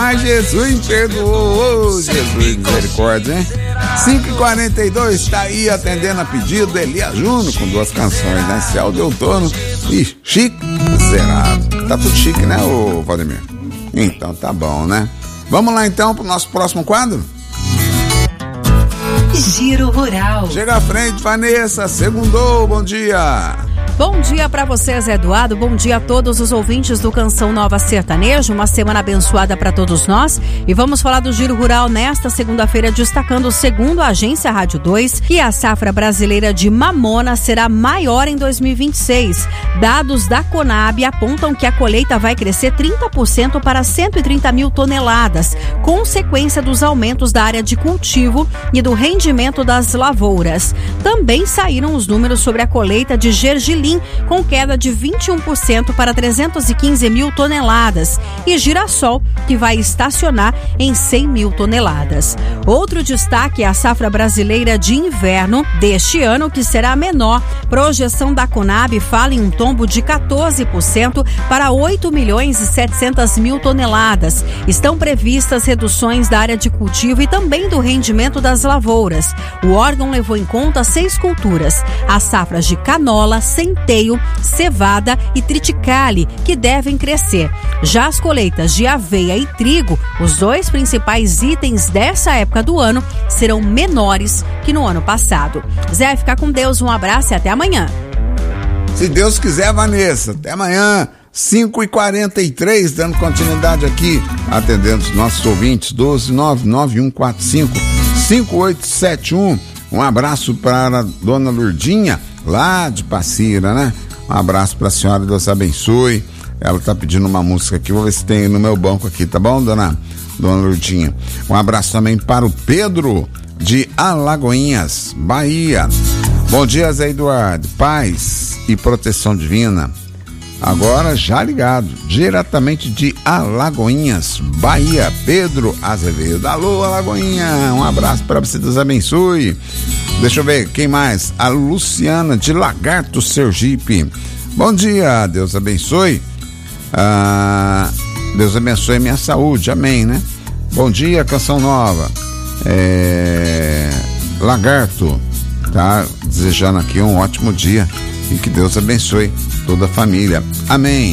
mas Jesus me perdoou. Oh, Jesus, misericórdia, hein? 5h42, tá aí atendendo a pedido Elias Júnior com 2 canções, né? Céu de Outono e Chique Zerado. Tá tudo chique, né, ô Valdemir? Então tá bom, né? Vamos lá então pro nosso próximo quadro? Giro Rural. Chega à frente, Vanessa. Segundou, bom dia. Bom dia para você, Zé Eduardo. Bom dia a todos os ouvintes do Canção Nova Sertanejo. Uma semana abençoada para todos nós. E vamos falar do Giro Rural nesta segunda-feira, destacando, segundo a agência Rádio 2, que a safra brasileira de mamona será maior em 2026. Dados da Conab apontam que a colheita vai crescer 30% para 130 mil toneladas, consequência dos aumentos da área de cultivo e do rendimento das lavouras. Também saíram os números sobre a colheita de gergelim, com queda de 21% para 315 mil toneladas, e girassol, que vai estacionar em 100 mil toneladas. Outro destaque é a safra brasileira de inverno deste ano, que será menor. Projeção da Conab fala em um tombo de 14% para 8 milhões e 700 mil toneladas. Estão previstas reduções da área de cultivo e também do rendimento das lavouras. O órgão levou em conta 6 culturas: as safras de canola, centeio, cevada e triticale, que devem crescer. Já as colheitas de aveia e trigo, os 2 principais itens dessa época do ano, serão menores que no ano passado. Zé, fica com Deus, um abraço e até amanhã. Se Deus quiser, Vanessa, até amanhã, 5h43, dando continuidade aqui, atendendo os nossos ouvintes, 12991455871. Um abraço para a dona Lurdinha, lá de Passira, né? Um abraço para a senhora, Deus abençoe. Ela tá pedindo uma música aqui, vou ver se tem no meu banco aqui, tá bom, dona Lurdinha? Um abraço também para o Pedro, de Alagoinhas, Bahia. Bom dia, Zé Eduardo, paz e proteção divina. Agora já ligado, diretamente de Alagoinhas, Bahia, Pedro Azevedo. Alô, Alagoinha, um abraço para você, Deus abençoe. Deixa eu ver, quem mais? A Luciana, de Lagarto, Sergipe. Bom dia, Deus abençoe. Deus abençoe minha saúde, amém, né? Bom dia, Canção Nova. Lagarto, tá desejando aqui um ótimo dia e que Deus abençoe toda a família, amém.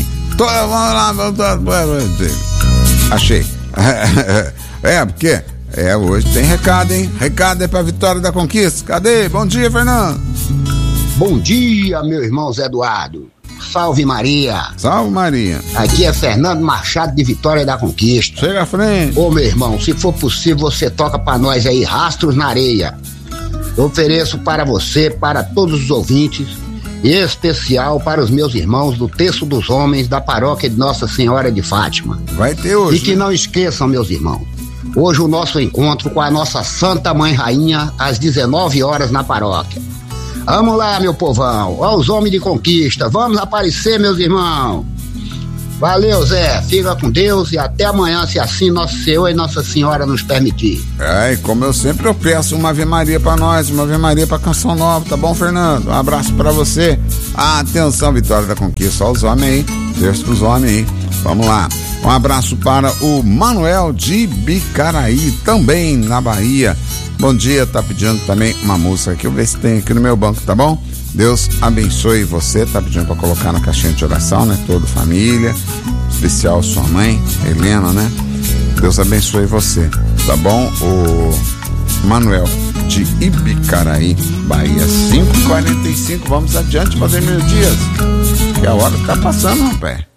Achei. Porque hoje tem recado, hein? Recado é pra Vitória da Conquista. Cadê? Bom dia, Fernando. Bom dia, meu irmão Zé Eduardo. Salve Maria. Salve Maria. Aqui é Fernando Machado, de Vitória da Conquista. Chega à frente. Ô meu irmão, se for possível, você toca pra nós aí Rastros na Areia. Eu ofereço para você, para todos os ouvintes, e em especial para os meus irmãos do Terço dos Homens da Paróquia de Nossa Senhora de Fátima. Vai ter hoje. E que não esqueçam, meus irmãos, hoje o nosso encontro com a nossa Santa Mãe Rainha, às 19 horas na paróquia. Vamos lá, meu povão, aos homens de conquista, vamos aparecer, meus irmãos. Valeu, Zé, fica com Deus e até amanhã, se assim Nosso Senhor e Nossa Senhora nos permitir. Como eu sempre peço, uma Ave Maria pra nós, uma Ave Maria pra Canção Nova, tá bom, Fernando? Um abraço pra você. Atenção, Vitória da Conquista, só os homens aí, Deus pros homens aí. Vamos lá. Um abraço para o Manuel de Bicaraí, também na Bahia. Bom dia, tá pedindo também uma música aqui, eu vou ver se tem aqui no meu banco, tá bom? Deus abençoe você, tá pedindo pra colocar na caixinha de oração, né? Toda a família, especial sua mãe, Helena, né? Deus abençoe você, tá bom? O Manuel de Ibicaraí, Bahia. 5h45, vamos adiante, Valdemir Dias, que a hora tá passando, rapaz.